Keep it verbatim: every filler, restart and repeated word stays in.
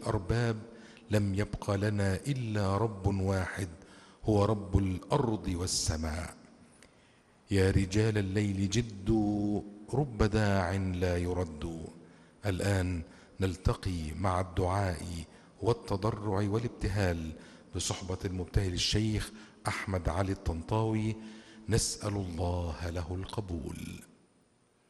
الأرباب لم يبق لنا إلا رب واحد هو رب الأرض والسماء. يا رجال الليل جدوا، رب داع لا يرد. الآن نلتقي مع الدعاء والتضرع والابتهال بصحبة المبتهل الشيخ أحمد علي الطنطاوي، نسأل الله له القبول.